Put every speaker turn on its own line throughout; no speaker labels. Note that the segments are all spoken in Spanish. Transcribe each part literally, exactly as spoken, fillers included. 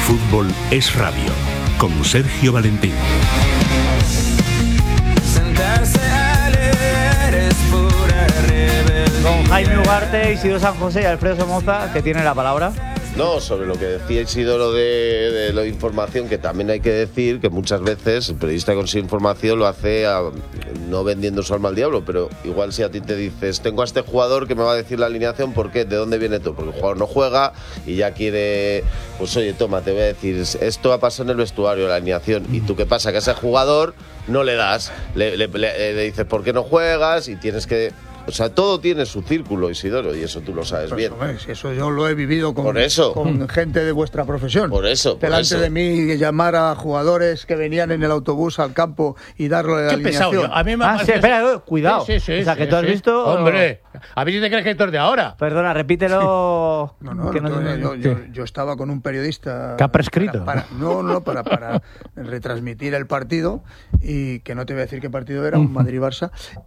Fútbol es radio, con Sergio Valentín.
Con Jaime Ugarte, Isidro San José y Alfredo Somoza, que tiene la palabra.
No, sobre lo que decía Isidoro de, de la información, que también hay que decir que muchas veces el periodista que consigue información lo hace a, no vendiendo su alma al diablo, pero igual si a ti te dices, tengo a este jugador que me va a decir la alineación, ¿por qué? ¿De dónde viene todo? Porque el jugador no juega y ya quiere, pues oye, toma, te voy a decir, esto ha pasado en el vestuario, la alineación, y tú qué pasa, que a ese jugador no le das, le, le, le, le dices, ¿por qué no juegas? Y tienes que... O sea, todo tiene su círculo, Isidoro, y eso tú lo sabes
pues
bien.
Hombre, eso yo lo he vivido con,
Por eso.
con gente de vuestra profesión.
Por eso, por
Delante
eso.
de mí, llamar a jugadores que venían en el autobús al campo y darle la
Qué
alineación.
pesado. Yo. A mí me
Ah, sí, espera, cuidado.
Sí, sí, sí,
o sea,
sí,
que tú has
sí.
visto...
Hombre, a ver si te crees que esto es de ahora.
Perdona, repítelo.
No, no,
que
no,
no-
yo, yo, yo estaba con un periodista...
¿Que ha prescrito?
Para, para- no, no, para, para retransmitir el partido, y que no te voy a decir qué partido era, un Madrid-Barça,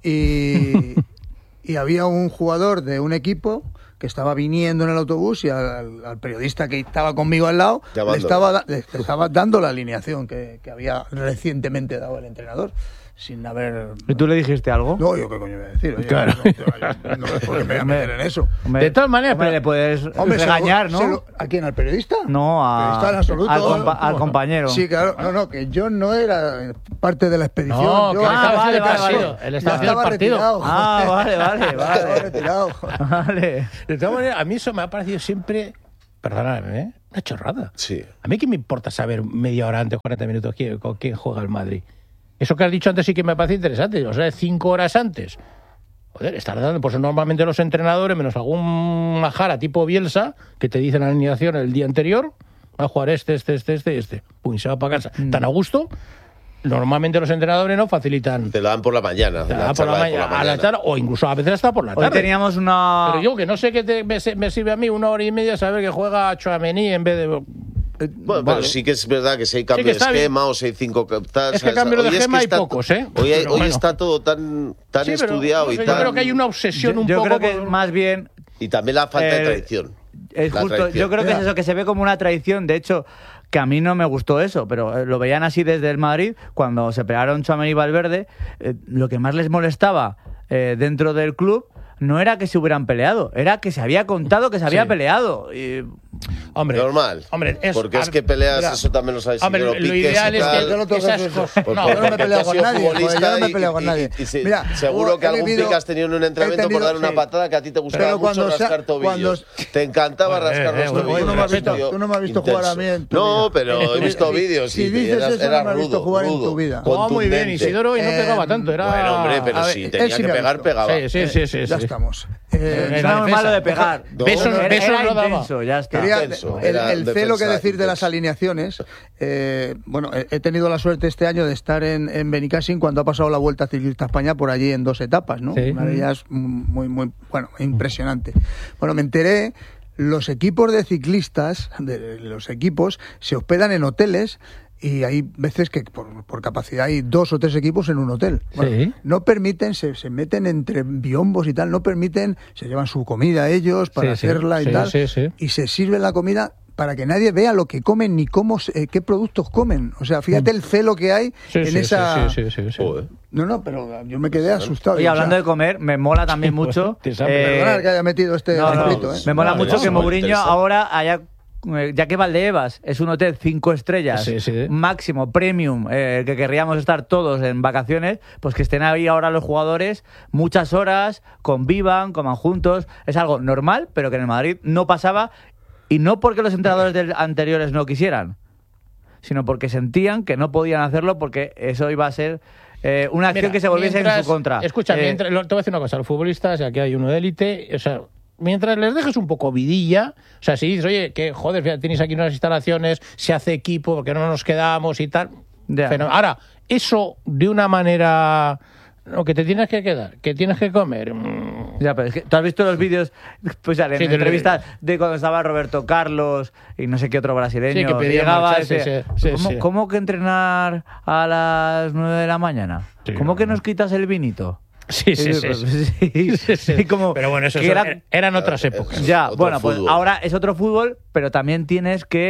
y... Y había un jugador de un equipo que estaba viniendo en el autobús y al, al periodista que estaba conmigo al lado le estaba, le estaba dando la alineación que, que había recientemente dado el entrenador, sin haber...
¿Y tú le dijiste algo?
No, yo qué coño voy a decir. Oye,
Claro.
No, no, no, no es porque me voy a meter en eso.
Hombre,
De todas maneras,
hombre,
pero-
le puedes
Hombre, se lo-
regañar, ¿no?
se lo- ¿A quién? ¿Al periodista?
No, a-
Periodista en absoluto.
al compa- al compañero.
Sí, claro. No, no, que yo no era parte de la expedición.
No,
yo
que él estaba
Ah,
haciendo
vale,
el
vale,
partido.
vale.
Él
ya
estaba haciendo el
estaba
partido.
retirado.
Ah, vale, vale,
Estaba
vale.
retirado.
Vale.
De todas maneras, a mí eso me ha parecido siempre, perdóname, ¿eh? Una chorrada.
Sí.
A mí qué me importa saber media hora antes, cuarenta minutos, quién, con quién juega el Madrid. Eso que has dicho antes sí que me parece interesante. O sea, cinco horas antes. Joder, estar dando, pues normalmente los entrenadores, menos algún majara tipo Bielsa, que te dicen la alineación el día anterior, va a jugar este, este, este, este y este. Pum, se va para casa.
Mm.
Tan a gusto. Normalmente los entrenadores no facilitan.
Te lo dan por la mañana.
Te la
la
dan por la
charla de
mañana, a la tarde, o incluso a veces hasta por la
Hoy
tarde.
teníamos una...
Pero yo que no sé qué te- me, me sirve a mí una hora y media saber que juega Tchouaméni en vez de...
Bueno,
Vale.
pero sí que es verdad que si hay cambio
que
de
está bien.
esquema o si hay cinco... Tal,
Es que
¿sabes?
cambio de
Hoy
esquema
que
hay
está-
pocos, ¿eh?
Hoy, hay-
Pero
hoy
bueno.
está todo tan, tan
Sí, pero,
estudiado
no
y
sé,
tan...
Yo creo que hay una obsesión
yo,
un
yo
poco...
creo que
por-
más bien...
Y también la falta
Eh,
de tradición.
Es
La
justo,
tradición.
yo creo que es eso, que se ve como una traición. De hecho, que a mí no me gustó eso, pero eh, lo veían así desde el Madrid, cuando se pelearon Tchouaméni y Valverde. Eh, lo que más les molestaba eh, dentro del club no era que se hubieran peleado, era que se había contado que se había
Sí.
peleado. Y,
Hombre,
Normal.
Hombre, es,
Porque
a
es
ver,
que peleas,
mira,
eso también lo sabes.
hombre,
si
lo
piques y
ideal es
tal.
que
Yo no tengo
esas
eso.
cosas...
Pues
no,
porque
yo no me
tú
peleo
has
con
sido
nadie, joder,
futbolista
yo no me
y-
peleo con
y-
nadie.
y se-
Mira,
seguro que
he
algún
vivido-
pique has tenido en un entrenamiento
he tenido-
por dar una
sí.
patada que a ti te gustaba
Pero
mucho
cuando
rascar
sea-
tobillos.
cuando-
Te encantaba
Eh,
rascar
eh,
los
bueno,
tobillos.
tú no me has visto-
Tío,
tú no me has visto
intenso.
jugar a mí en tu
No,
vida.
pero he visto vídeos
Si
y
dices
eras,
eso, no
eras
me has visto
rudo,
jugar en
rudo,
tu vida.
Jugaba muy bien
contundente.
Isidoro y no
Eh,
pegaba tanto. Era...
Bueno, hombre, pero
a ver,
si
él
tenía
sí
que
me ha
pegar,
visto.
pegaba.
Sí, sí, sí, sí.
Ya
sí.
estamos. Eh,
En
no
la
es
defensa.
malo de pegar.
Besos-
Era-
besos
era
no daba.
intenso, ya está.
Quería,
Intenso,
el,
era
el celo
defensa
que decir de
intensa.
las alineaciones. eh, bueno, he, he tenido la suerte este año de estar en, en Benicàssim cuando ha pasado la Vuelta Ciclista a España por allí en dos etapas, ¿no?
Sí.
Una de ellas muy, muy, bueno, impresionante. Bueno, me enteré, los equipos de ciclistas, de los equipos, se hospedan en hoteles. Y hay veces que por, por capacidad hay dos o tres equipos en un hotel. Bueno,
Sí.
no permiten, se, se meten entre biombos y tal, no permiten, se llevan su comida ellos para
Sí, sí,
hacerla y
sí,
tal,
sí, sí.
y se sirve la comida para que nadie vea lo que comen ni cómo, se- eh, qué productos comen. O sea, fíjate el celo que hay
Sí,
en
sí,
esa...
sí, sí, sí, sí.
Joder.
No, no, pero yo me quedé asustado.
Oye,
O
hablando
sea,
de comer, me mola también mucho.
Te sabe.
eh,
Perdonad que haya metido este
no, no,
escrito, ¿eh?
me mola
No,
mucho
no,
que
no,
Mourinho
interesante.
ahora haya, eh, ya que Valdebebas es un hotel cinco estrellas,
Sí, sí.
máximo, premium, eh, que querríamos estar todos en vacaciones, pues que estén ahí ahora los jugadores muchas horas, convivan, coman juntos. Es algo normal, pero que en el Madrid no pasaba, y no porque los entrenadores del- anteriores no quisieran, sino porque sentían que no podían hacerlo porque eso iba a ser eh, una acción
Mira,
que se volviese
mientras-
en su contra.
Escucha,
Eh,
mientras, lo- te voy a decir una cosa, los futbolistas, aquí hay uno de élite, o sea, mientras les dejes un poco vidilla, o sea, si dices, oye, que joder, fíjate, tenéis aquí unas instalaciones, se hace equipo, porque no nos quedamos y tal.
Ya.
Fenó- Ahora, eso de una manera... Lo que te tienes que quedar, que tienes que comer. mm,
Ya, pero es que tú has visto los vídeos, pues en
Sí, de-
entrevistas de cuando estaba Roberto Carlos y no sé qué otro brasileño.
Sí, que pedía
llegaba
marcharse,
ese,
sí, sí,
¿cómo,
sí.
cómo que entrenar a las nueve de la mañana?
Sí,
¿Cómo que
no.
nos quitas el vinito?
Sí, sí, sí.
pues,
sí.
sí,
Sí, sí.
sí, como
Pero bueno, eso
que
son-
era-
eran otras épocas.
es
Ya,
otro
bueno, pues
fútbol.
ahora es otro fútbol, pero también tienes que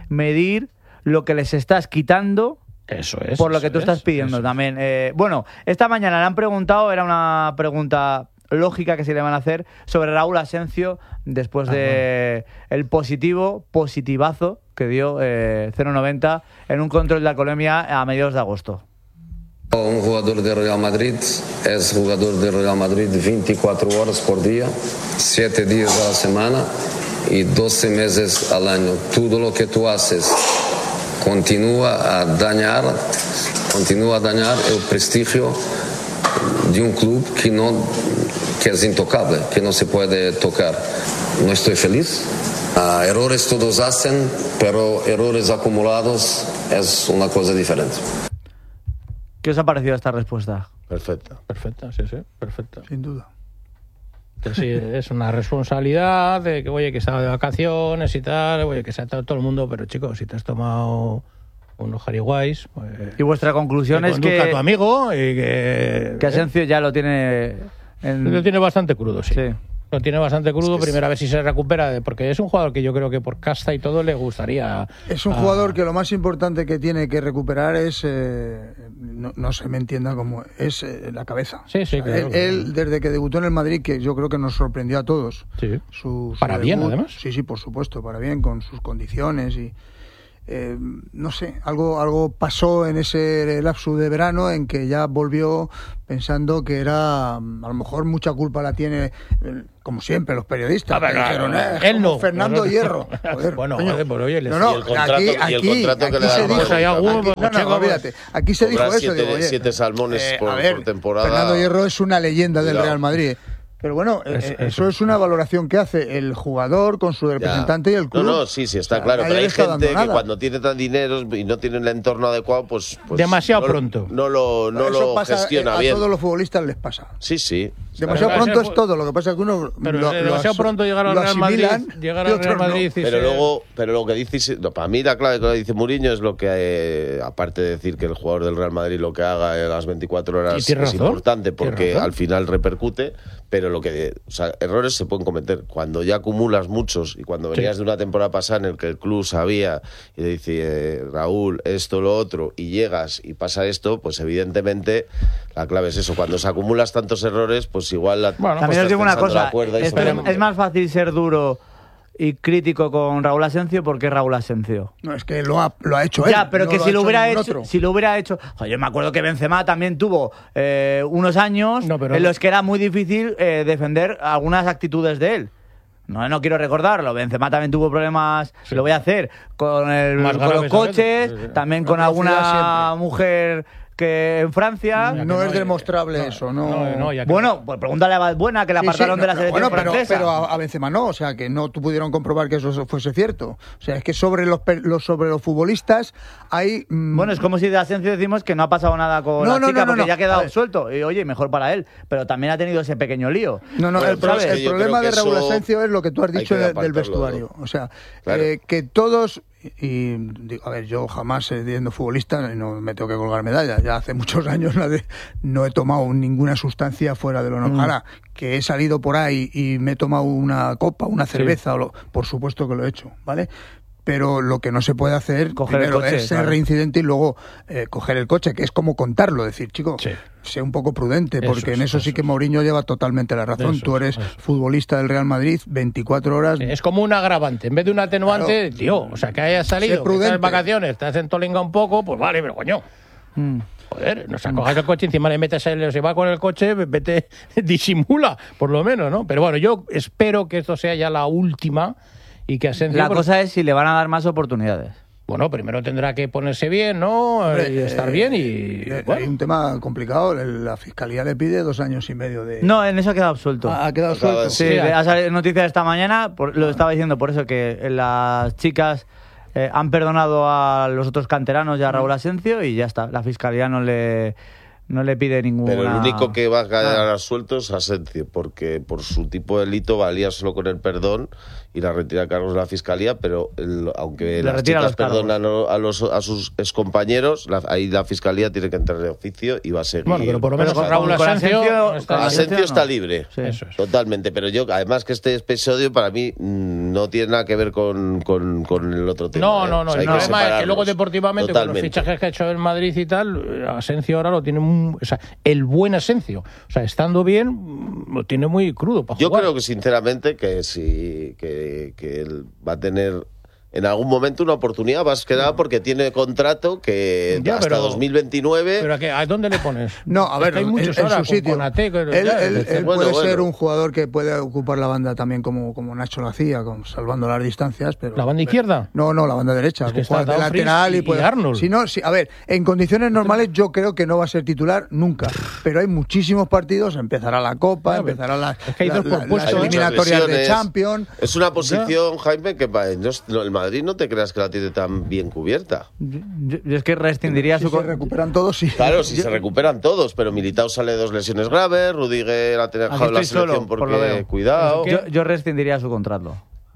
medir lo que les estás quitando.
Eso es.
Por lo que
eso
tú estás
es,
pidiendo
eso.
también. Eh, bueno, esta mañana le han preguntado, era una pregunta lógica que se le van a hacer, sobre Raúl Asencio, después
Ah,
de el positivo, positivazo que dio eh, cero noventa en un control de alcoholemia a mediados de agosto.
Un jugador de Real Madrid es jugador de Real Madrid veinticuatro horas por día, siete días a la semana y doce meses al año. Todo lo que tú haces continúa a dañar, continúa a dañar el prestigio de un club que no, que es intocable, que no se puede tocar. No estoy feliz. Uh, errores todos hacen, pero errores acumulados es una cosa diferente.
¿Qué os ha parecido esta respuesta?
Perfecta.
Perfecta, sí, sí, perfecta.
Sin duda.
Que sí, es una responsabilidad de que, oye, que estaba de vacaciones y tal, oye, que se ha estado todo el mundo, pero chicos, si te has tomado unos jariguais, pues...
Y vuestra conclusión
que
es
conduzca
que,
a tu amigo y que...
que Asencio ya lo tiene... En...
Lo tiene bastante crudo, sí.
Sí.
Lo tiene bastante crudo,
Es que
primera vez si se recupera, de- porque es un jugador que yo creo que por casta y todo le gustaría...
Es un
a-
jugador que lo más importante que tiene que recuperar es, eh, no, no se me entienda cómo, es eh, la cabeza.
Sí, sí,
O sea,
claro,
él,
claro.
él, desde que debutó en el Madrid, que yo creo que nos sorprendió a todos.
Sí.
Su, su
Para bien,
debut.
además.
Sí, sí, por supuesto, para bien, con sus condiciones y... Eh, no sé, algo, algo pasó en ese lapso de verano en que ya volvió pensando que era, a lo mejor mucha culpa la tiene, eh, como siempre, los periodistas.
A ver,
que dijeron,
no,
eh,
él
como
no.
Fernando
No, no.
Hierro. Joder,
Bueno,
coño.
joder, pues oye, les-
no, no,
y el contrato-
aquí,
y el
aquí,
contrato que
aquí
le da
se
al
dijo,
Pues hay algún-
aquí- no, no,
Checo,
olvídate, aquí se dijo
Cobrar
eso.
siete-
digo, oye,
siete salmones
eh,
por-
a ver,
por temporada.
Fernando Hierro es una leyenda del
Cuidado.
Real Madrid. Pero bueno, eh,
Es-
eh,
eso.
eso es una valoración que hace el jugador con su representante y el club.
No, no, sí, sí, está
O sea,
claro.
nadie
Pero
le
hay
está
gente
dando
que
nada.
cuando tiene tan dinero y no tiene el entorno adecuado, pues. pues
Demasiado
no-
pronto.
No lo, no
Eso
lo
pasa,
gestiona
eh, a
bien.
todos los futbolistas les pasa.
Sí, sí.
Demasiado
Pero
pronto
ese
es
fue-
todo, lo que pasa es que uno
Pero
lo-
de-
lo
demasiado
aso-
pronto llegar al
lo
Real Madrid,
asimilan
llegar
y
al Real
otros no.
Madrid y
Pero
ser-
luego, pero lo que dice, no, para mí la clave que lo dice Mourinho es lo que, eh, aparte de decir que el jugador del Real Madrid lo que haga a las veinticuatro
Y
horas es
tiene razón,
importante
tiene
porque
razón.
al final repercute, pero lo que, o sea, errores se pueden cometer cuando ya acumulas muchos y cuando venías
Sí.
de una temporada pasada en el que el club sabía y te dice eh, Raúl esto lo otro y llegas y pasa esto, pues evidentemente la clave es eso. Cuando se acumulas tantos errores, pues igual la,
Bueno,
También
estás
os digo una
tensando la
cosa,
cuerda y
es,
seguramente-
es más fácil ser duro y crítico con Raúl Asencio porque Raúl Asencio.
No, es que lo ha, lo ha hecho él.
Ya, pero
no
que
lo
si
ha
lo hubiera
ningún
hecho,
otro.
si lo hubiera hecho, joder, yo me acuerdo que Benzema también tuvo eh, unos años
No, pero
en
no.
los que era muy difícil eh, defender algunas actitudes de él. No, no quiero recordarlo. Benzema también tuvo problemas,
Sí.
lo voy a hacer, con, el,
Más
con los
graves a
coches,
veces, sí, sí.
también
La
con alguna
velocidad siempre.
mujer que en Francia.
Ya que
No es
hay-
demostrable eso, no.
No, no, ya que-
Bueno, pues pregúntale a Valbuena, que la
Sí, sí,
apartaron
no,
de la
pero
selección
bueno, pero,
francesa.
pero a, a Benzema no, o sea, que no tu pudieron comprobar que eso fuese cierto. O sea, es que sobre los, pe- los sobre los futbolistas hay mm,
Bueno, es como si de Asencio decimos que no ha pasado nada con
No,
la
no,
chica
no, no,
porque
no.
ya ha
A
quedado
ver.
suelto. Y oye, mejor para él. Pero también ha tenido ese pequeño lío.
No, no,
Bueno,
el, pro-
pero es que
el
yo
problema
creo
de
que
Raúl
eso
Asencio es lo que tú has
hay
dicho
que
de- del
apartarlo
vestuario.
todo.
O sea,
Claro.
eh, que todos, y digo, a ver, yo jamás eh, siendo futbolista, y no me tengo que colgar medallas, ya hace muchos años no, de- no he tomado ninguna sustancia fuera de lo normal. Ahora, que he salido por ahí y me he tomado una copa, una cerveza, o lo, por supuesto que lo he hecho, ¿vale? Pero lo que no se puede hacer
Coger el
primero
coche,
es ser
claro.
reincidente y luego eh, coger el coche, que es como contarlo, decir, chico,
Sí.
sé un poco prudente,
Eso
porque en
es,
eso sí
eso
que
es.
Mourinho lleva totalmente la razón.
Eso
Tú
es,
eres
eso es.
futbolista del Real Madrid, veinticuatro horas.
Es como un agravante. En vez de un atenuante,
Claro.
tío, o sea, que hayas salido,
Sé
que estás
prudente.
en vacaciones, te hacen tolinga un poco, pues vale, pero coño.
Mm.
Joder, no se cojas el coche, encima le metes el, se va con el coche, vete, disimula, por lo menos, ¿no? Pero bueno, yo espero que esto sea ya la última y que Asencio...
La
pues,
cosa es si le van a dar más oportunidades.
bueno, primero tendrá que ponerse bien, ¿no?
Hombre,
y estar
eh,
bien y...
eh,
bueno.
Hay un tema complicado. el- La fiscalía le pide dos años y medio de.
No, en eso ha quedado absuelto.
Ah, ha quedado
Acaba
suelto.
de-
Sí,
Sí,
ha salido noticia esta mañana, por- lo estaba diciendo por eso, que las chicas eh, han perdonado a los otros canteranos y a Raúl Asencio y ya está. La fiscalía no le, no le pide ninguna...
Pero el único que va a quedar
Ah.
suelto es Asencio, porque por su tipo de delito valía solo con el perdón y la retira cargos de la fiscalía, pero el- aunque
Le
las
retira
chicas
los cargos.
perdonan a, los, a sus excompañeros, la, ahí la fiscalía tiene que entrar de oficio y va a seguir.
Bueno, pero por lo menos
Pero
con Raúl
con
Asencio...
Asencio-
está-
con
Asencio
no.
está libre,
Sí.
Eso es.
totalmente, pero yo, además que este episodio para mí mm, no tiene nada que ver con, con, con el otro tema.
No,
¿eh?
no, no.
O sea,
el
hay que
problema es que luego
separarlos.
deportivamente,
Totalmente.
con los fichajes que ha hecho el Madrid y tal, Asencio ahora lo tiene muy, o sea, el buen Asencio. O sea, estando bien, lo tiene muy crudo para
Yo
jugar.
creo que sinceramente que sí, que, que él va a tener en algún momento una oportunidad, más que nada porque tiene contrato que
Ya,
hasta
pero-
dos mil veintinueve.
¿Pero a, qué, a dónde le pones?
No, a
Es
ver,
que hay
en,
muchos
en
ahora
su
con
sitio.
Konaté, con-
él
ya,
él-
es decir,
él
bueno,
puede
bueno.
ser un jugador que puede ocupar la banda también como, como Nacho lo hacía, con- salvando las distancias. Pero,
¿La banda izquierda?
No, no, la banda derecha.
Es que
jugar
está
de
Dumfries
lateral y,
y-
puede-
y Arnold.
Si no, si- a ver, en condiciones normales yo creo que no va a ser titular nunca. Pero hay muchísimos partidos, empezará la Copa,
Ya, pero
empezará la,
es que hay
la-
dos por
la-
puesto,
las
¿eh?
eliminatorias de
Lesiones.
Champions.
Es una posición, Jaime, que pa- no es- no, el Madrid no te creas que la tiene tan bien cubierta.
Yo, yo es que rescindiría
Si
su...
se
con-
recuperan todos, sí.
Claro, si se recuperan todos, pero Militao sale de dos lesiones graves, Rudiger ha tenido
Aquí
dejado la
estoy solo,
selección
por lo
porque
veo.
cuidado.
Yo, yo rescindiría su contrato.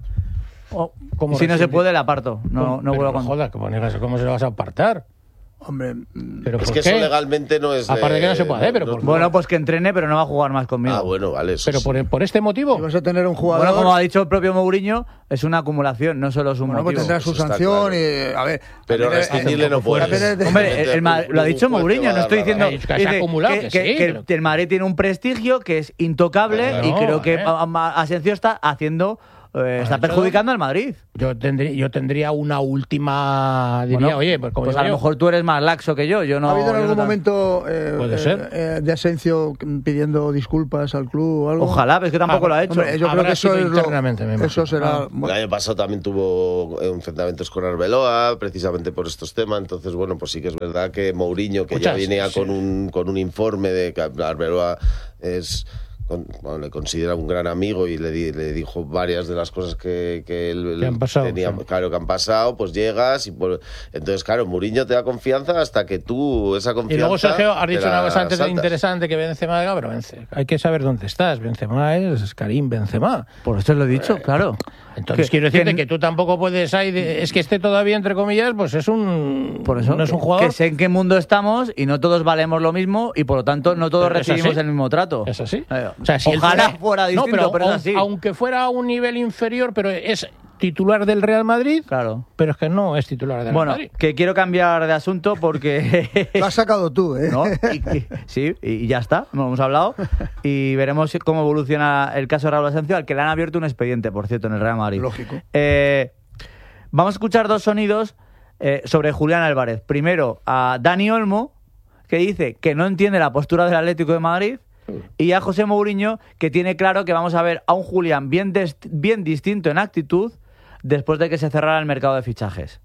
Oh, ¿cómo
Si no se
rescindir?
puede, le aparto. No, no
Pero
vuelvo a con-
joder, ¿cómo, negas- ¿cómo se lo vas a apartar?
Hombre,
¿Pero
Es
por
que
qué?
eso legalmente no es.
Aparte
de-
que no se puede hacer, pero por-
Bueno, pues que entrene, pero no va a jugar más conmigo.
Ah, bueno, vale. Eso
¿Pero
sí.
por, por este motivo?
si vas a tener un jugador.
Bueno, como ha dicho el propio Mourinho, es una acumulación, no solo es un
Bueno, pues
motivo.
tendrá su
Eso está
sanción
claro.
y, a ver...
Pero
también es-
rescindirle no
tampoco
puedes.
también es de-
Hombre, el- el Ma- lo ha dicho
Un juez te
Mourinho,
va a
no
dar
estoy
la
diciendo
razón. Que se ha
dice
acumulado,
que,
que
que-
sí,
que
pero-
el Madrid tiene un prestigio que es intocable
Claro,
y creo que
eh.
a- a- Asencio está haciendo, eh, está
hecho-
perjudicando al Madrid.
Yo tendría, yo tendría una última, diría,
Bueno,
oye, pues como
pues
digo
a lo
yo,
mejor tú eres más laxo que yo. Yo no.
¿Ha habido en
yo no
algún
tan-
momento eh,
Puede
eh,
ser.
eh, de Asencio pidiendo disculpas al club o algo?
Ojalá, pero es que tampoco
Ah,
lo ha hecho.
Hombre, yo
Habrá
creo que eso
sido
es lo-
internamente, me imagino.
eso será...
Ah.
bueno,
El año pasado también tuvo enfrentamientos con Arbeloa, precisamente por estos temas. Entonces, bueno, pues sí que es verdad que Mourinho, que ya
Escucha,
venía
sí.
con un con un informe de que Arbeloa es con- bueno, le considera un gran amigo y le, di- le dijo varias de las cosas que, que él
Que han pasado,
tenía,
sí.
claro, que han pasado, pues llegas y por- entonces, claro, Mourinho te da confianza hasta que tú esa
Y
confianza
luego Sergio has
te
dicho
la
una cosa antes
saltas.
interesante, que Benzema, pero Benzema, hay que saber dónde estás. Benzema es Karim Benzema.
Por eso lo he dicho, claro.
Entonces
Que-
quiero decirte
que-
que, tú tampoco puedes ahí de- es que esté todavía entre comillas, pues es un
Por eso,
no es un
que-
jugador.
que sé en qué mundo estamos y no todos valemos lo mismo y por lo tanto no todos
Pero es
recibimos
así.
el mismo trato.
Es así.
Eh,
O sea, si él
Ojalá
fuera-
fuera
no,
distinto,
pero,
pero, es
aun-
así.
aunque fuera a un nivel inferior, pero es titular del Real Madrid,
Claro.
pero es que no es titular del
Bueno,
Real Madrid.
que quiero cambiar de asunto porque...
Lo has sacado tú, ¿eh?
¿No? Y- y- sí, y ya está, no hemos hablado. Y veremos cómo evoluciona el caso de Raúl Asencio, al que le han abierto un expediente, por cierto, en el Real Madrid.
Lógico.
Eh, vamos a escuchar dos sonidos eh, sobre Julián Álvarez. Primero, a Dani Olmo, que dice que no entiende la postura del Atlético de Madrid. Y a José Mourinho, que tiene claro que vamos a ver a un Julián bien, des- bien distinto en actitud después de que se cerrara el mercado de fichajes.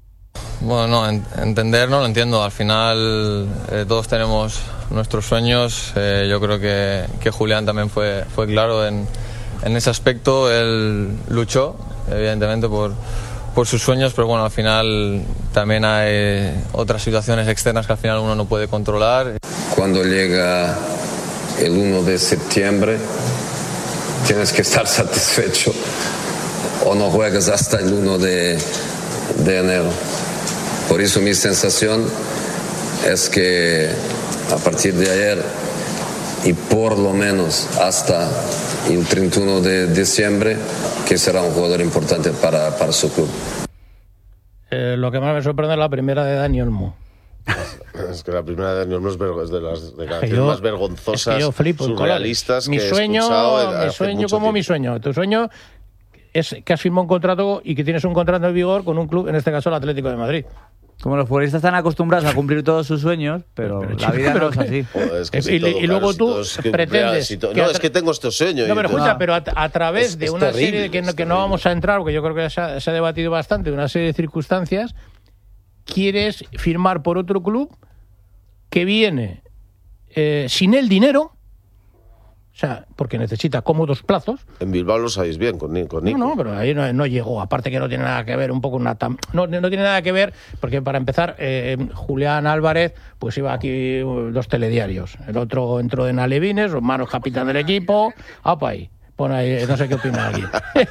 Bueno, no, en- entender no lo entiendo. Al final eh, todos tenemos nuestros sueños. Eh, yo creo que, que Julián también fue, fue claro en, en ese aspecto. Él luchó, evidentemente, por, por sus sueños, pero bueno, al final también hay otras situaciones externas que al final uno no puede controlar.
Cuando llega el uno de septiembre, tienes que estar satisfecho o no juegas hasta el uno de, de enero. Por eso mi sensación es que a partir de ayer y por lo menos hasta el treinta y uno de diciembre, que será un jugador importante para, para su club.
Eh, lo que más me sorprende es la primera de Dani Olmo.
Es que la primera de Daniel no es, vergo- es de las declaraciones
yo-
más vergonzosas,
es que yo flipo en
surrealistas
colores. Mi
que he
sueño,
escuchado
mi
hace
sueño
mucho
como mi
tiempo.
sueño. Tu sueño es que has firmado un contrato y que tienes un contrato en vigor con un club, en este caso el Atlético de Madrid.
Como los futbolistas están acostumbrados a cumplir todos sus sueños, pero,
Pero,
la
chico,
vida
pero
no es
que-
así.
Joder, es que
Y-
si
y-
todo,
y
claro,
luego
si
tú
todo es que
pretendes
cumplía, si todo-
que
no,
atra-
es que tengo este sueño.
No,
y
pero
tú-
escucha, pero a, a través
Es-
de
es
una
terrible,
serie de que,
es
no, que no
terrible.
vamos a entrar, porque yo creo que se ha, se ha debatido bastante, una serie de circunstancias, quieres firmar por otro club que viene eh, sin el dinero, o sea, porque necesita cómodos plazos.
En Bilbao lo sabéis bien con, Ni- con Nico.
No, no, pero ahí no, no llegó. Aparte que no tiene nada que ver, un poco una tam- no, no tiene nada que ver, porque para empezar, eh, Julián Álvarez, pues iba aquí uh, dos telediarios. El otro entró en Alevines, Romano es capitán del equipo, apa ahí. Pon ahí, no sé qué opina aquí.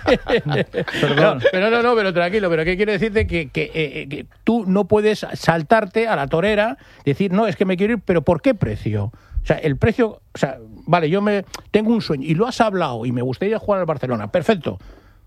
Perdón. Pero no, no, pero tranquilo, pero ¿qué quiere decirte? Que, que, eh, que tú no puedes saltarte a la torera, decir, no, es que me quiero ir, pero ¿por qué precio? O sea, el precio, o sea, vale, yo me tengo un sueño y lo has hablado y me gustaría jugar al Barcelona, perfecto.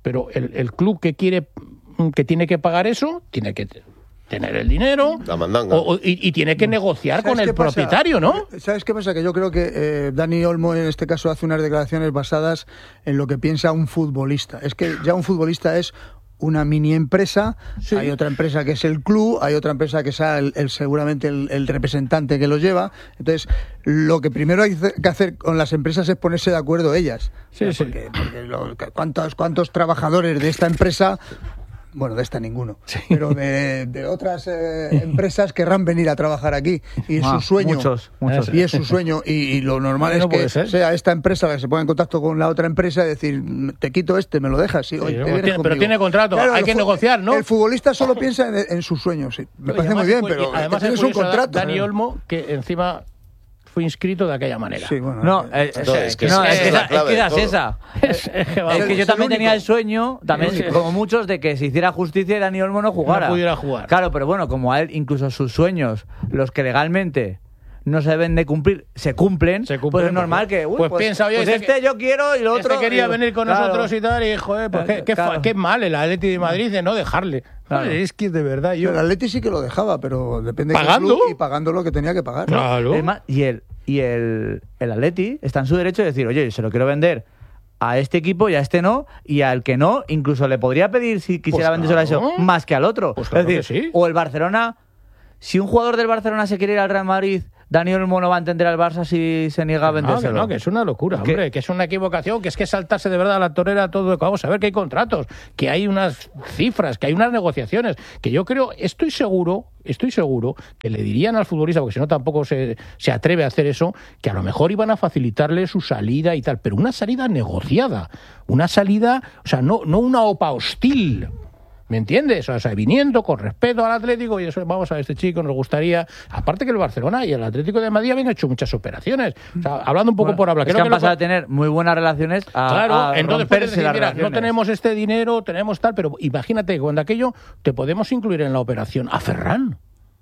pero el, el club que quiere, que tiene que pagar eso, tiene que tener el dinero
La mandanga.
o, o, y, y tiene que negociar con el
pasa?
propietario, ¿no?
¿Sabes qué pasa? Que yo creo que eh, Dani Olmo en este caso hace unas declaraciones basadas en lo que piensa un futbolista. Es que ya un futbolista es una mini empresa, sí. Hay otra empresa que es el club, hay otra empresa que es el, el seguramente el, el representante que los lleva. Entonces, lo que primero hay que hacer con las empresas es ponerse de acuerdo ellas.
Sí, sí.
Porque, porque lo, ¿cuántos, ¿Cuántos trabajadores de esta empresa... Bueno, de esta ninguno, sí. Pero de, de otras eh, empresas querrán venir a trabajar aquí y es ah, su sueño.
Muchos, muchos.
Y es su sueño y, y lo normal no es que sea esta empresa la que se ponga en contacto con la otra empresa y decir, te quito este, me lo dejas. Sí,
sí,
hoy te
tiene, pero tiene contrato,
claro,
hay que negociar, ¿no?
El futbolista solo piensa en, en sus sueños, sí. Me parece muy bien,
fue,
pero
además
tienes un contrato.
Dani Olmo, que encima... fue inscrito de aquella manera.
Sí, bueno, no, eh,
no, es que
no,
es,
es, que
es,
esa, es que esa es esa.
Es, es que,
es que yo también tenía el sueño, también sí, como muchos, de que se hiciera justicia y Dani Olmo no jugara.
No pudiera jugar.
Claro, pero bueno, como a él, incluso sus sueños, los que legalmente no se deben de cumplir, se cumplen, se cumplen pues es normal que, uy,
pues,
pues,
piensa, oye,
pues este, este yo quiero y lo otro...
Este quería
digo,
venir con
claro,
nosotros y tal, y joder, pues qué, qué, claro. qué mal el Atleti de Madrid de no dejarle. Claro. Joder, es que de verdad yo...
El Atleti sí que lo dejaba, pero depende de
¿Pagando?
qué club y pagando lo que tenía que pagar.
Claro.
Es más, y el, y el, el Atleti está en su derecho de decir, oye, se lo quiero vender a este equipo y a este no, y al que no, incluso le podría pedir, si quisiera
pues
vendérselo
claro.
a eso, más que al otro.
Pues claro
es decir,
que sí.
O el Barcelona, si un jugador del Barcelona se quiere ir al Real Madrid, Dani Olmo no va a entender al Barça si se niega a vendérselo.
No, que no, que es una locura,
¿Qué?
hombre, que es una equivocación, que es que saltarse de verdad a la torera todo. Vamos a ver que hay contratos, que hay unas cifras, que hay unas negociaciones, que yo creo, estoy seguro, estoy seguro que le dirían al futbolista, porque si no tampoco se, se atreve a hacer eso, que a lo mejor iban a facilitarle su salida y tal, pero una salida negociada, una salida, o sea, no, no una OPA hostil. ¿Me entiendes? O sea, viniendo con respeto al Atlético, y eso, vamos a ver, este chico nos gustaría... Aparte que el Barcelona y el Atlético de Madrid habían hecho muchas operaciones. O sea, hablando un poco
bueno,
por hablar.
Es
creo
que han
que
pasado
lo...
a tener muy buenas relaciones a,
claro,
a
entonces puedes decir,
las
mira,
relaciones.
no tenemos este dinero, tenemos tal, pero imagínate que cuando aquello te podemos incluir en la operación a Ferran.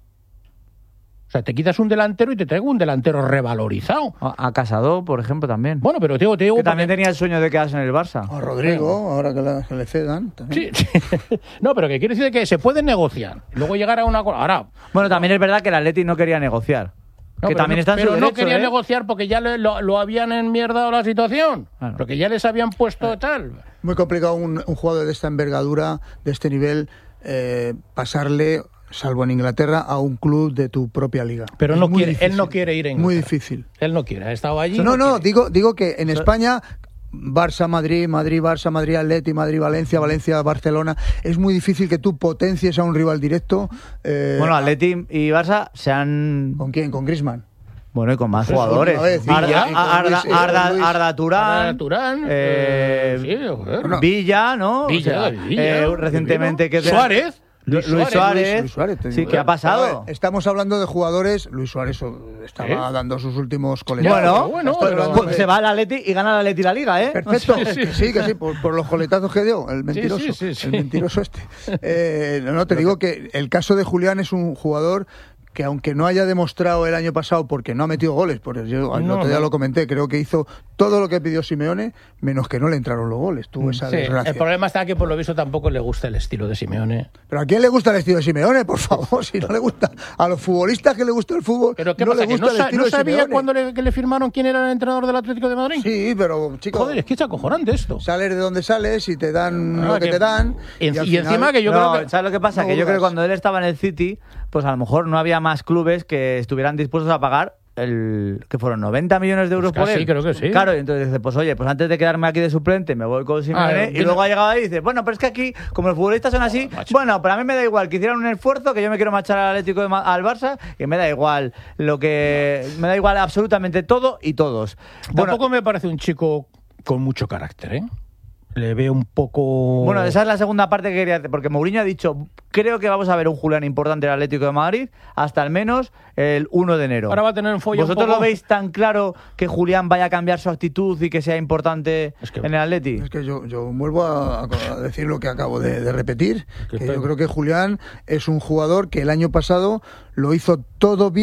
O sea, te quitas un delantero y te traigo un delantero revalorizado.
A, a Casado, por ejemplo, también.
Bueno, pero te digo... Te digo
que
porque...
también tenía el sueño de quedarse en el Barça.
A Rodrigo, bueno. ahora que, la, que le cedan.
Sí, sí. No, pero que quiere decir que se puede negociar. Luego llegar a una... Ahora...
Bueno, también es verdad que el Atleti no quería negociar.
No,
que también
no,
está en
pero
su
no
derecho,
quería
¿eh?
negociar porque ya le, lo, lo habían enmierdado la situación. Claro. Porque ya les habían puesto claro. tal.
Muy complicado un, un jugador de esta envergadura, de este nivel, eh, pasarle... salvo en Inglaterra, a un club de tu propia liga.
Pero no quiere, él no quiere ir a Inglaterra.
Muy difícil.
Él no quiere, ha estado allí.
No, no,
no
digo, digo que en España, Barça, Madrid, Madrid, Barça, Madrid, Atleti, Madrid, Valencia, Valencia, Barcelona, es muy difícil que tú potencies a un rival directo. Eh,
bueno, Atleti y Barça se han...
¿Con quién? ¿Con Griezmann?
Bueno, y con más
pues
jugadores.
Vez,
Arda,
Villa,
Arda, Arda,
Luis,
Arda,
Luis,
Arda Turán,
Arda Turán
eh,
eh, sí, bueno.
Villa, ¿no?
Villa,
o sea,
Villa
eh, recientemente que
Suárez.
Luis, Luis Suárez, Luis Suárez sí, digo, ¿qué ha pasado?
Estamos hablando de jugadores. Luis Suárez estaba ¿Eh? dando sus últimos coletazos.
Bueno, bueno pero, pero, se va al Atleti y gana el Atleti la Liga, ¿eh?
Perfecto, sí, sí, que sí, que sí por, por los coletazos que dio, el mentiroso,
sí, sí, sí, sí.
el mentiroso este. Eh, no, no, te digo que el caso de Julián es un jugador que aunque no haya demostrado el año pasado porque no ha metido goles, porque yo el
no,
otro día
no.
lo comenté, creo que hizo todo lo que pidió Simeone, menos que no le entraron los goles. Tuvo esa
sí,
desgracia.
el problema está que por lo visto tampoco le gusta el estilo de Simeone.
Pero ¿a quién le gusta el estilo de Simeone? Por favor, si no le gusta. A los futbolistas que le gusta el fútbol,
¿Pero qué
no
pasa,
le gusta
que no,
el
sa
estilo
¿no
de
sabía
Simeone?
cuando le, que le firmaron quién era el entrenador del Atlético de Madrid?
Sí, pero, chico...
Joder, es que es acojonante esto.
Sales de donde sales y te dan
Ah,
lo que,
que,
te dan.
Y,
y,
y
final,
encima que yo
no,
creo que...
¿sabes lo que pasa?
No
que yo creo que
dudas.
cuando él estaba en el City, pues a lo mejor no había más clubes que estuvieran dispuestos a pagar el que fueron noventa millones de euros
pues
por él.
Sí, creo que sí.
Claro, y entonces dice, pues oye, pues antes de quedarme aquí de suplente me voy con Simeone
Ah,
y luego ha llegado ahí y dice, bueno, pero es que aquí, como los futbolistas son así,
oh,
bueno, pero a mí me da igual que hicieran un esfuerzo, que yo me quiero marchar al Atlético de Ma al Barça, que me da igual lo que me da igual absolutamente todo y todos.
Tampoco
Bueno,
me parece un chico con mucho carácter, ¿eh? Le veo un poco...
Bueno, esa es la segunda parte que quería hacer, porque Mourinho ha dicho, creo que vamos a ver un Julián importante del Atlético de Madrid hasta al menos el uno de enero.
Ahora va a tener un follón.
¿Vosotros
un poco...
lo veis tan claro que Julián vaya a cambiar su actitud y que sea importante es que, en el Atleti?
Es que yo, yo vuelvo a, a decir lo que acabo de, de repetir, que
está...
yo creo que Julián es un jugador que el año pasado lo hizo todo bien,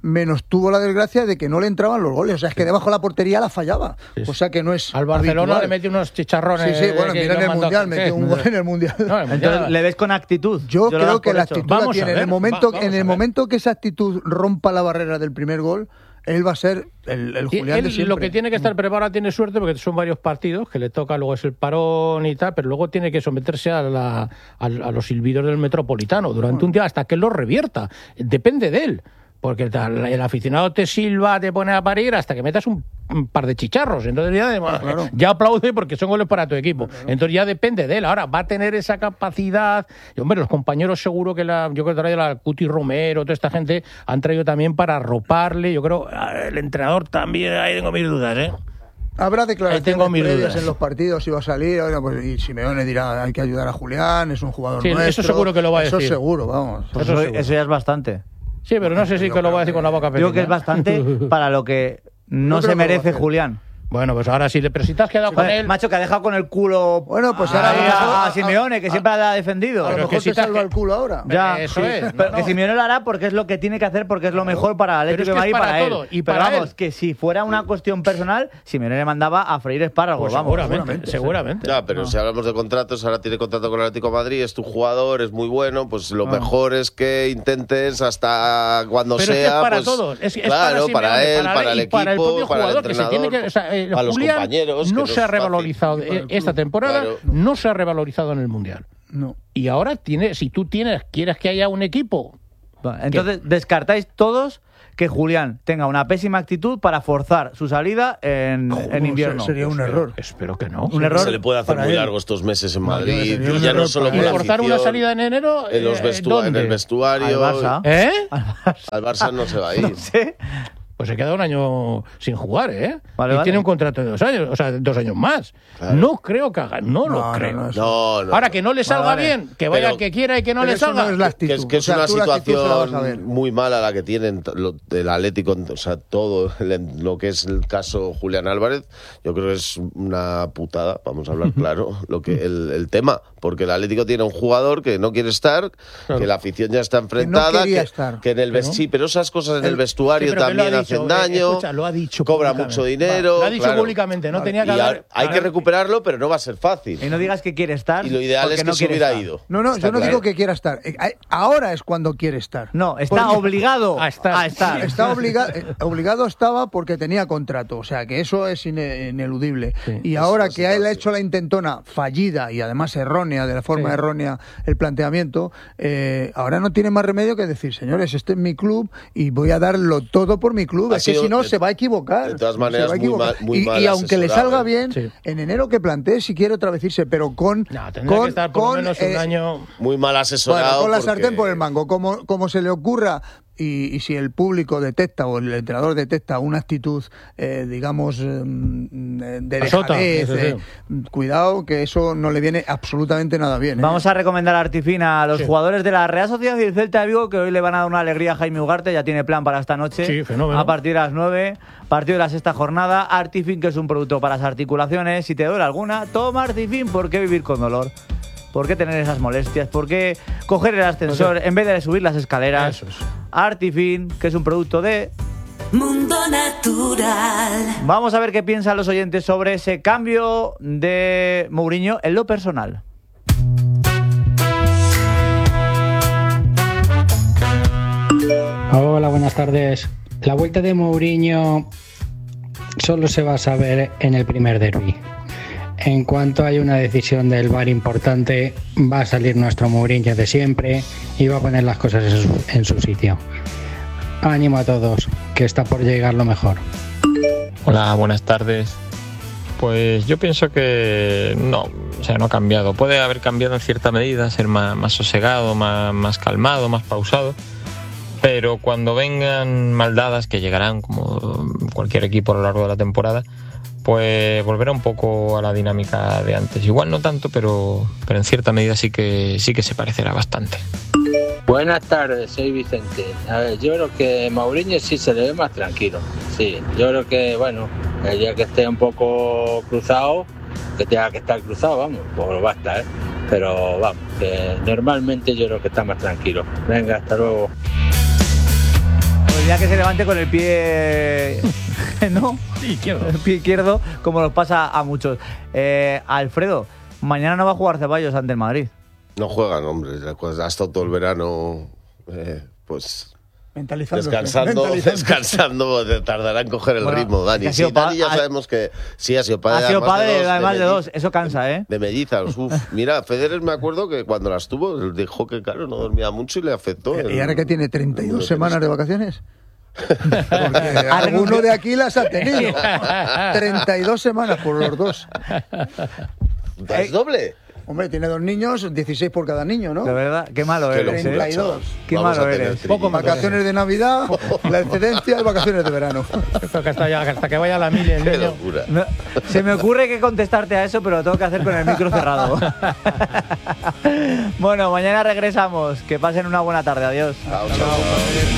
menos tuvo la desgracia de que no le entraban los goles. O sea, es que debajo de la portería la fallaba. Sí. O sea, que no es
al Barcelona
habitual.
Le metió unos chicharrones.
Sí, sí, bueno, mira en el Mundial, metió un gol en el Mundial.
No, el mundial. Entonces, ¿le ves con actitud?
Yo, Yo creo que la actitud la tiene. En el momento,
va,
en el momento que esa actitud rompa la barrera del primer gol, él va a ser el, el Julián
él,
de siempre.
Lo que tiene que estar preparado, tiene suerte porque son varios partidos que le toca, luego es el parón y tal, pero luego tiene que someterse a, la, a, a los silbidos del Metropolitano durante bueno. un día hasta que lo revierta. Depende de él. Porque el, el aficionado te silba, te pone a parir hasta que metas un, un par de chicharros. Entonces ya, bueno, claro. ya aplaude porque son goles para tu equipo. Claro. Entonces ya depende de él. Ahora va a tener esa capacidad. Y, hombre, los compañeros seguro que la, yo creo que traído la Cuti Romero, toda esta gente han traído también para arroparle. Yo creo el entrenador también, ahí tengo mis dudas, ¿eh?
Habrá declaraciones previas en los partidos si va a salir, bueno, pues, y Simeone dirá hay que ayudar a Julián, es un jugador
sí,
nuestro.
Eso seguro que lo va a
eso
decir.
Eso seguro, vamos.
Pues eso, eso ya es bastante.
Sí, pero no sé si que lo va a decir con la boca pequeña.
Digo que es bastante para lo que no se merece Julián.
Bueno, pues ahora sí, pero si te has quedado sí, con él...
Macho, que ha dejado con el culo
bueno, pues
ahora
a,
a, a Simeone, que a, siempre la ha defendido.
A lo
pero
mejor
que
te salva el culo ahora.
Ya,
eso
sí.
es.
Pero
no,
que
no.
Simeone lo hará porque es lo que tiene que hacer, porque es lo mejor para el Atlético de Madrid y para, para
todo,
él.
Y
pero
para
vamos,
él.
que si fuera una cuestión personal, Simeone le mandaba a freír espárragos,
pues
vamos.
Seguramente,
seguramente.
seguramente.
Ya, pero no. si hablamos de contratos, ahora tiene contrato con el Atlético de Madrid, es tu jugador, es muy bueno, pues lo no. mejor es que intentes hasta cuando
pero
sea...
Es que es para
pues,
todos. Es, es
claro,
para,
para él,
para,
para el equipo,
para el propio
para
jugador,
el entrenador,
que se tiene que, o sea, eh,
a los
Julián
compañeros.
No
no
se ha revalorizado esta temporada,
claro.
no se ha revalorizado en el Mundial.
No.
Y ahora tiene, si tú tienes, quieres que haya un equipo.
Entonces, que... descartáis todos que Julián tenga una pésima actitud para forzar su salida en,
no,
en invierno.
Sería un error.
Espero que no.
Un error.
Se le puede hacer muy
él.
largo estos meses en Madrid.
No,
ya no solo
¿Y
por
forzar una salida en enero?
En, los vestu- en el vestuario.
Al Barça.
¿Eh?
Al Barça.
Al Barça no se va a ir.
No sé.
Pues se queda un año sin jugar, ¿eh?
Vale,
y
vale.
tiene un contrato de dos años, o sea, dos años más.
Claro.
No creo que haga, no, no lo creo.
No,
no, no,
Ahora que no le salga
vale.
bien, que vaya
Pero-
que quiera y que no
Pero
le
eso
salga.
no es la actitud.
Que es, que es
O sea,
una
tú la actitud se la vas a ver.
situación muy mala la que tienen lo, el Atlético, o sea, todo el- lo que es el caso Julián Álvarez. Yo creo que es una putada, vamos a hablar claro, lo que el, el tema, porque el Atlético tiene un jugador que no quiere estar,
Claro.
que la afición ya está enfrentada,
Que no quería
que,
estar.
que en el
Pero-
vest- sí, pero esas cosas en el
El-
vestuario
Sí, pero que lo ha
también
dicho,
hacen
eh,
daño,
escucha, lo ha dicho
cobra
públicamente.
mucho dinero.
Lo ha dicho
claro.
públicamente, no tenía que
Y
haber.
hay que recuperarlo, pero no va a ser fácil.
Y no digas que quiere estar.
Y lo ideal
porque
es que
no
se
quiere
hubiera
estar.
ido.
No, no,
Está
yo no
claro.
digo que quiera estar. Eh, eh, Ahora es cuando quiere estar.
No, está
Porque-
obligado
a estar.
a estar.
Está obligado, obligado estaba porque tenía contrato, o sea que eso es ine- ineludible.
Sí.
Y ahora
Eso
que
es
él ha
así.
hecho la intentona fallida y además errónea, de la forma
Sí.
errónea el planteamiento, eh, ahora no tiene más remedio que decir, señores, este es mi club y voy a darlo todo por mi club.
Ha
Es que
sido,
si no
de-
se va a equivocar.
de todas
se
maneras,
va a
muy
equivocar.
mal- muy
y,
mal
y aunque le
asesorado,
salga
¿eh?
bien,
Sí.
en enero que plantee si quiere otra vez irse, pero con,
No, tendría
con,
que estar por lo
con,
menos un
eh,
año.
Muy mal asesorado.
bueno, con la
porque-
sartén por el mango, como, como se le ocurra, y, y si el público detecta o el entrenador detecta una actitud, eh, digamos, eh, de
Pasota,
dejadez,
eso sí.
eh, cuidado, que eso no le viene absolutamente nada bien. ¿eh?
Vamos a recomendar a Artifina a los
Sí.
jugadores de la Real Sociedad y el Celta de Vigo, que hoy le van a dar una alegría a Jaime Ugarte, ya tiene plan para esta noche.
Sí, fenómeno.
A partir de las nueve, partido de la sexta jornada. Artifin, que es un producto para las articulaciones. Si te duele alguna, toma Artifin. ¿Por qué vivir con dolor? ¿Por qué tener esas molestias? ¿Por qué coger el ascensor en vez de subir las escaleras?
Eso es.
Artifin, que es un producto de...
Mundo Natural.
Vamos a ver qué piensan los oyentes sobre ese cambio de Mourinho en lo personal.
Hola, buenas tardes. La vuelta de Mourinho solo se va a saber en el primer derbi. En cuanto haya una decisión del V A R importante, va a salir nuestro Mourinho de siempre y va a poner las cosas en su, en su sitio. Ánimo a todos, que está por llegar lo mejor.
Hola, buenas tardes. Pues yo pienso que no, o sea, no ha cambiado. Puede haber cambiado en cierta medida, ser más, más sosegado, más, más calmado, más pausado. Pero cuando vengan maldadas, que llegarán como cualquier equipo a lo largo de la temporada, pues volverá un poco a la dinámica de antes. Igual no tanto, pero, pero en cierta medida sí que, sí que se parecerá bastante.
Buenas tardes, soy Vicente. A ver, yo creo que Mourinho sí se le ve más tranquilo. Sí, yo creo que, bueno, el día que esté un poco cruzado, que tenga que estar cruzado, vamos, pues basta, ¿eh? Pero vamos, que normalmente yo creo que está más tranquilo. Venga, hasta luego.
Muy el día que se levante con el pie... ¿no?
Sí, izquierdo.
El pie izquierdo, como nos pasa a muchos. Eh, Alfredo, mañana no va a jugar Ceballos ante el Madrid.
No juegan, hombre. Ha estado todo el verano, eh, pues...
Mentalizando.
Descansando, descansando, tardará en coger el
Bueno,
ritmo, Dani.
ha
Sí,
sido pa-
Dani ya
ha-
sabemos que sí ha sido padre.
Ha sido
además de
padre,
dos,
además de
melliz-
dos. Eso cansa, ¿eh?
De mellizas, uf. Mira, Federer me acuerdo que cuando las tuvo, dijo que claro, no dormía mucho y le afectó.
¿Y
el-
ahora que tiene treinta y dos
el-
semanas de vacaciones? Porque alguno de aquí las ha tenido. treinta y dos semanas por los dos.
¿Es doble?
Hombre, tiene dos niños, dieciséis por cada niño, ¿no?
De verdad, qué malo
Qué
eres,
locura,
¿eh?
treinta y dos.
Qué
Vamos
malo
a tener
eres.
trillizos.
Poco más.
Vacaciones de Navidad, la excedencia y vacaciones de verano.
Esto que hasta, ya- hasta que vaya a la mili el
Qué
niño.
locura.
No, se me ocurre que contestarte a eso, pero lo tengo que hacer con el micro cerrado. Bueno, mañana regresamos. Que pasen una buena tarde. Adiós.
Chao, chao.